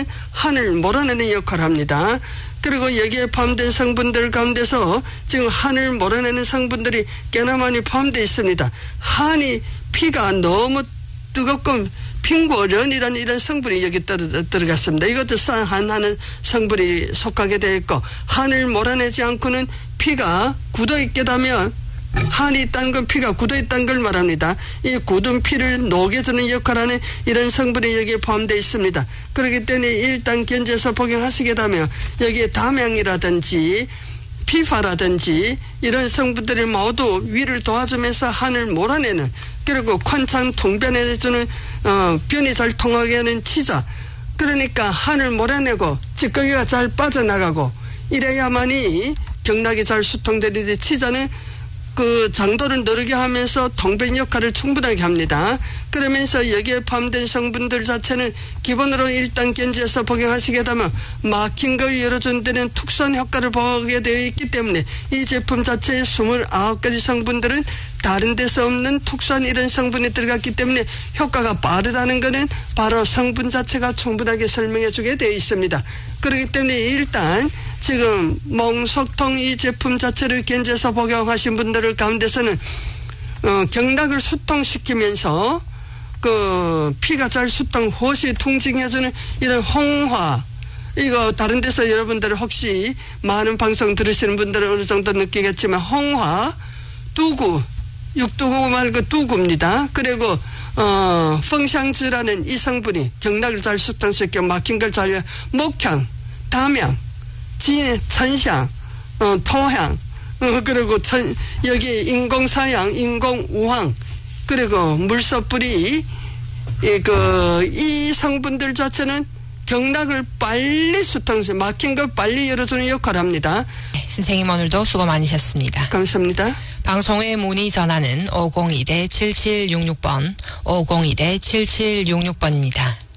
자체는 한을 몰아내는 역할을 합니다. 그리고 여기에 포함된 성분들 가운데서 지금 한을 몰아내는 성분들이 꽤나 많이 포함되어 있습니다. 한이 피가 너무 뜨겁고 핑고련이라는 이런 성분이 여기 들어갔습니다. 이것도 산한하는 성분이 속하게 되어 있고, 한을 몰아내지 않고는 피가 굳어있게 되면, 한이 있다는 건 피가 굳어있다는 걸 말합니다. 이 굳은 피를 녹여주는 역할하는 이런 성분이 여기에 포함되어 있습니다. 그렇기 때문에 일단 견제해서 복용하시게 되면 여기에 담양이라든지 피파라든지 이런 성분들이 모두 위를 도와주면서 한을 몰아내는, 그리고 콘창 통변해주는 변이 잘 통하게 하는 치자, 그러니까 한을 몰아내고 찌꺼기가 잘 빠져나가고 이래야만이 경락이 잘 수통되는데, 치자는 그 장도를 느리게 하면서 통변 역할을 충분하게 합니다. 그러면서 여기에 포함된 성분들 자체는 기본으로 일단 견제해서 복용하시게 되면 막힌 걸 열어준 데는 특수한 효과를 보게 되어 있기 때문에 이 제품 자체의 29가지 성분들은 다른 데서 없는 특수한 이런 성분이 들어갔기 때문에 효과가 빠르다는 것은 바로 성분 자체가 충분하게 설명해 주게 되어 있습니다. 그렇기 때문에 일단 지금 몽소통 이 제품 자체를 견제해서 복용하신 분들 가운데서는 경락을 수통시키면서 그 피가 잘 수통, 호시 통증해주는 이런 홍화, 이거 다른 데서 여러분들 혹시 많은 방송 들으시는 분들은 어느 정도 느끼겠지만 홍화, 두구, 육두구 말고 두구입니다. 그리고 펑샹즈라는 이 성분이 경락을 잘 수통시켜 막힌 걸 잘, 목향, 담양, 천향, 토향, 그리고 여기 인공사향, 인공우황, 그리고 물소뿌리, 이 성분들 자체는 경락을 빨리 수통해서 막힌 걸 빨리 열어주는 역할을 합니다. 선생님 오늘도 수고 많으셨습니다. 감사합니다. 방송의 문의 전화는 502-7766번, 502-7766번입니다.